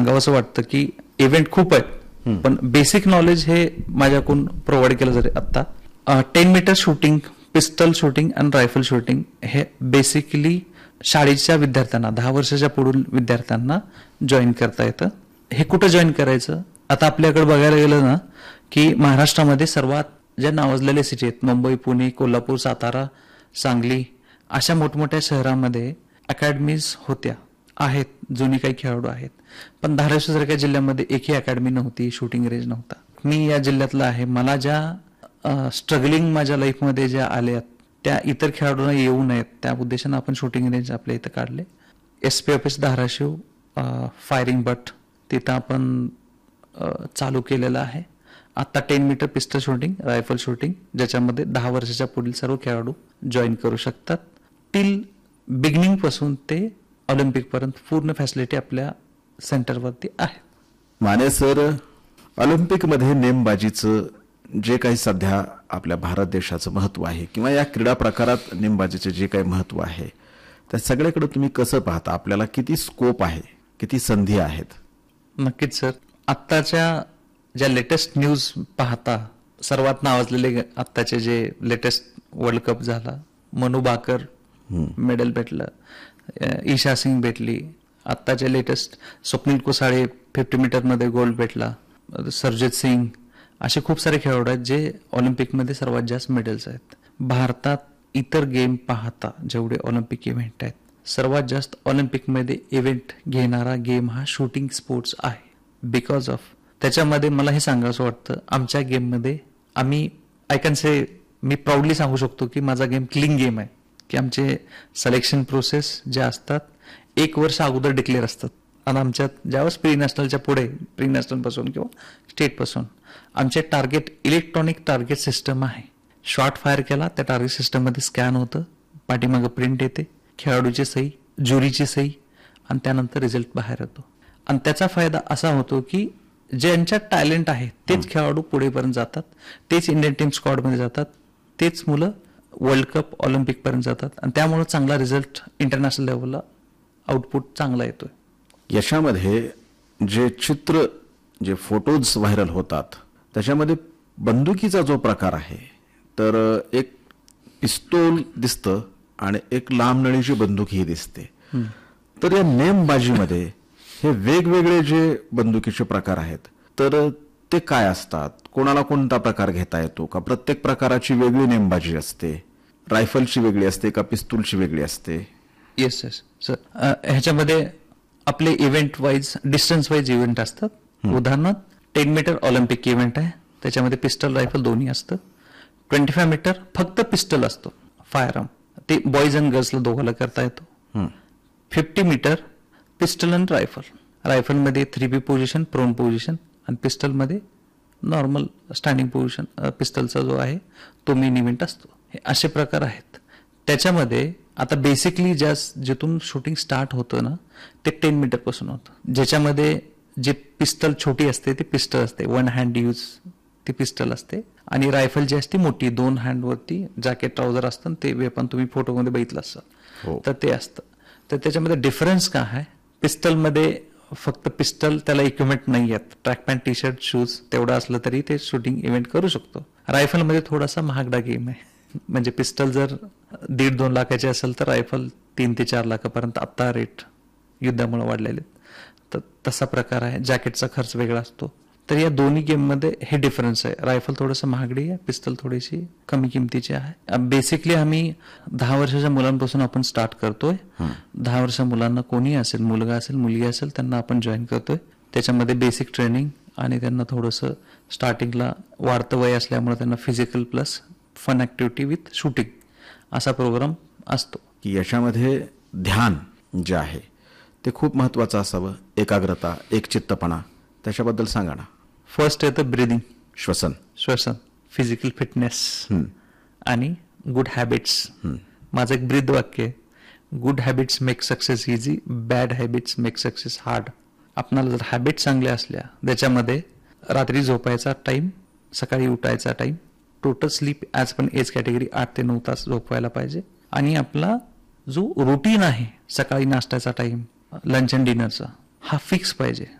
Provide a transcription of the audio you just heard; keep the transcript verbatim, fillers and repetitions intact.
सांगावंसं वाटतं की इव्हेंट खूप आहेत, पण बेसिक नॉलेज हे माझ्याकडून प्रोव्हाइड केलं जाते. आता ten metre shooting, pistol shooting आणि रायफल शूटिंग हे बेसिकली शाळेच्या विद्यार्थ्यांना, दहा वर्षाच्या पुढील विद्यार्थ्यांना जॉईन करता येतं. हे कुठं जॉईन करायचं? आता आपल्याकडे बघायला गेलं ना की महाराष्ट्रामध्ये सर्वात ज्या नावाजलेल्या सिटी आहेत, मुंबई, पुणे, कोल्हापूर, सातारा, सांगली, अशा मोठमोठ्या शहरामध्ये अकॅडमीज होत्या, आहेत, जुनी काही खेळाडू आहेत. पण धाराशिव सारख्या जिल्ह्यामध्ये एकही अकॅडमी नव्हती, शूटिंग रेंज नव्हता. मी या जिल्ह्यातला आहे. मला ज्या स्ट्रगलिंग माझ्या लाईफमध्ये ज्या आल्या त्या इतर खेळाडूंना येऊ नयेत त्या उद्देशानं आपण शूटिंग रेंज आपल्या इथं काढले. S P office Dharashiv, firing but तिथं आपण चालू केलेलं आहे. आता ten metre pistol shooting, rifle shooting, ज्याच्यामध्ये दहा वर्षाच्या पुढील सर्व खेळाडू जॉईन करू शकतात. टिल बिगिनिंग पासून ते ऑलिम्पिक पर्यंत पूर्ण फॅसिलिटी आपल्या सेंटरवरती आहे. माने सर, ऑलिम्पिकमध्ये नेमबाजीचं जे काही सध्या आपल्या भारत देशाचं महत्व आहे किंवा या क्रीडा प्रकारात नेमबाजीचे जे काही महत्व आहे त्या सगळ्याकडे तुम्ही कसं पाहता? आपल्याला किती स्कोप आहे, किती संधी आहेत? नक्कीच सर. आत्ताच्या ज्या लेटेस्ट न्यूज पाहता, सर्वात नावाजलेले आत्ताचे जे लेटेस्ट वर्ल्ड कप झाला, मनू बाकर मेडल भेटलं, ईशा सिंग भेटली, आत्ताचे लेटेस्ट स्वप्नील कुसाळे फिफ्टी मीटरमध्ये गोल्ड भेटला, सरजित सिंग, असे खूप सारे खेळाडू आहेत जे ऑलिम्पिकमध्ये सर्वात जास्त मेडल्स आहेत. भारतात इतर गेम पाहता जेवढे ऑलिम्पिक इव्हेंट आहेत, सर्वात जास्त ऑलिम्पिकमध्ये इव्हेंट घेणारा गेम हा शूटिंग स्पोर्ट्स आहे. बिकॉज ऑफ त्याच्यामध्ये मला हे सांगायचं वाटतं, आमच्या गेममध्ये आम्ही I can say, me proudly सांगू शकतो की माझा गेम क्लीन गेम आहे. की आमचे सिलेक्शन प्रोसेस ज्या असतात एक वर्ष अगोदर डिक्लेअर असतात आणि आमच्यात ज्यावेळेस प्री नॅशनलच्या पुढे, प्री नॅशनलपासून किंवा स्टेटपासून आमचे टार्गेट इलेक्ट्रॉनिक टार्गेट सिस्टम आहे. शॉट फायर केला त्या टार्गेट सिस्टममध्ये स्कॅन होतं, पाठीमागं प्रिंट येते, खेळाडूची सही, ज्युरीची सही आणि त्यानंतर रिझल्ट बाहेर येतो. आणि त्याचा फायदा असा होतो की ज्यांच्यात टॅलेंट आहे तेच खेळाडू पुढेपर्यंत जातात, तेच इंडियन टीम स्क्वॉडमध्ये जातात, तेच मुलं वर्ल्ड कप, ऑलिम्पिक पर्यंत जातात आणि त्यामुळे चांगला रिझल्ट इंटरनॅशनल लेवलला आउटपुट चांगला येतोय. यशामध्ये जे चित्र, जे फोटोज व्हायरल होतात त्याच्यामध्ये बंदुकीचा जो प्रकार आहे, तर एक पिस्तूल दिसतं आणि एक लांब नळीची बंदूक ही दिसते. तर या नेमबाजीमध्ये हे वेगवेगळे जे बंदुकीचे प्रकार आहेत, तर ते काय असतात? कोणाला कोणता प्रकार घेता येतो का? प्रत्येक प्रकाराची वेगळी नेमबाजी असते? रायफलची वेगळी असते का पिस्तूलची वेगळी असते? येस येस सर, ह्याच्यामध्ये आपले event wise, distance wise event असतात. उदाहरणार्थ टेन मीटर ऑलिम्पिक इव्हेंट आहे, त्याच्यामध्ये पिस्टल रायफल दोन्ही असतं. ट्वेंटी फाय मीटर फक्त पिस्टल असतो, फायर आर्म, ते बॉईज अँड गर्ल्सला दोघांना करता येतो. Fifty metre pistol and rifle, रायफलमध्ये three B position, prone position, आणि पिस्टलमध्ये नॉर्मल स्टँडिंग पोझिशन. पिस्टलचा जो आहे तो मेन इव्हेंट असतो. हे असे प्रकार आहेत. त्याच्यामध्ये आता बेसिकली ज्या जिथून शूटिंग स्टार्ट होतं ना ते टेन मीटर पासून होतं, ज्याच्यामध्ये जे पिस्टल छोटी असते ती पिस्टल असते, वन हँड यूज ती पिस्टल असते, आणि रायफल जी असते मोठी, दोन हँडवरती जॅकेट ट्राउझर असतं, ते वेपन तुम्ही फोटोमध्ये बघितलं असाल, तर ते असतं. तर त्याच्यामध्ये डिफरन्स काय आहे? पिस्टलमध्ये फक्त पिस्टल, त्याला इक्विपमेंट नाही आहेत, track pant, T shirt, shoes तेवढं असलं तरी ते शूटिंग इव्हेंट करू शकतो. रायफलमध्ये थोडासा महागडा गेम आहे, म्हणजे पिस्टल जर दीड दोन लाखाचे असेल तर रायफल तीन ते चार लाखापर्यंत आत्ता रेट युद्धामुळे वाढलेले, तर तसा प्रकार आहे. जॅकेटचा खर्च वेगळा असतो. तर या दोन्ही गेममध्ये हे डिफरन्स आहे. रायफल थोडंसं महागडी आहे, पिस्टल थोडीशी कमी किमतीची आहे. बेसिकली आम्ही दहा वर्षाच्या मुलांपासून आपण स्टार्ट करतोय. दहा वर्षाच्या मुलांना कोणी असेल, मुलगा असेल, मुलगी असेल, त्यांना आपण जॉईन करतोय. त्याच्यामध्ये बेसिक ट्रेनिंग आणि त्यांना थोडंसं स्टार्टिंगला वाढतं वय असल्यामुळे त्यांना physical plus fun activity with shooting असा प्रोग्राम असतो. की याच्यामध्ये ध्यान जे आहे ते खूप महत्वाचं असावं, एकाग्रता, एकचित्तपणा, त्याच्याबद्दल सांगा ना. फर्स्ट येतं ब्रिदिंग, श्वसन, श्वसन, फिजिकल फिटनेस आणि गुड हॅबिट्स. माझं एक ब्रीद वाक्य आहे, good habits make success easy, bad habits make success hard. आपणाला जर हॅबिट चांगल्या असल्या, त्याच्यामध्ये रात्री झोपायचा टाईम, सकाळी उठायचा टाईम, टोटल स्लीप ॲज पण एज कॅटेगरी आठ ते नऊ तास झोपवायला पाहिजे, आणि आपला जो रुटीन आहे, सकाळी नाश्त्याचा टाईम, लंच अँड डिनरचा, हा फिक्स पाहिजे.